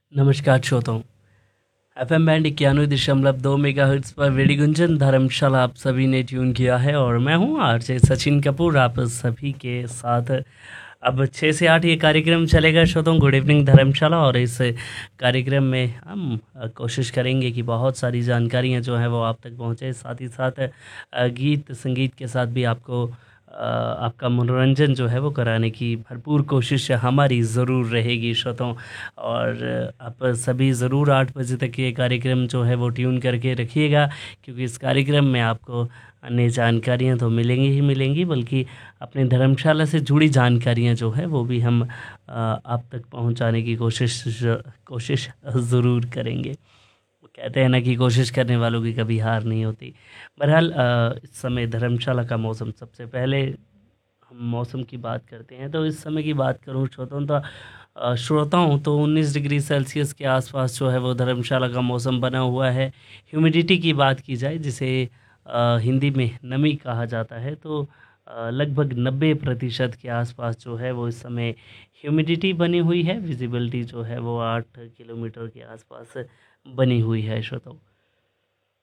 नमस्कार श्रोताओं। FM band 91.2 megahertz पर रेडियो गुंजन धर्मशाला आप सभी ने ट्यून किया है और मैं हूं आरजे सचिन कपूर आप सभी के साथ। अब 6 से 8 ये कार्यक्रम चलेगा श्रोताओं, गुड इवनिंग धर्मशाला। और इस कार्यक्रम में हम कोशिश करेंगे कि बहुत सारी जानकारियां जो हैं वो आप तक पहुंचे, साथ ही साथ गीत संगीत के साथ भी आपको आपका मनोरंजन जो है वो कराने की भरपूर कोशिश हमारी ज़रूर रहेगी श्रोताओं। और आप सभी ज़रूर 8 बजे तक ये कार्यक्रम जो है वो ट्यून करके रखिएगा, क्योंकि इस कार्यक्रम में आपको अन्य जानकारियाँ तो मिलेंगी ही मिलेंगी, बल्कि अपने धर्मशाला से जुड़ी जानकारियाँ जो है वो भी हम आप तक पहुंचाने की कोशिश ज़रूर करेंगे। वो कहते हैं ना कि कोशिश करने वालों की कभी हार नहीं होती। बहरहाल इस समय धर्मशाला का मौसम, सबसे पहले हम मौसम की बात करते हैं तो इस समय की बात करूं श्रोताओं तो 19 डिग्री सेल्सियस के आसपास जो है वो धर्मशाला का मौसम बना हुआ है। ह्यूमिडिटी की बात की जाए, जिसे हिंदी में नमी कहा जाता है, तो लगभग 90% के आसपास जो है वो इस समय ह्यूमिडिटी बनी हुई है। विजिबिलिटी जो है वो 8 किलोमीटर के आसपास बनी हुई है श्रोताओं।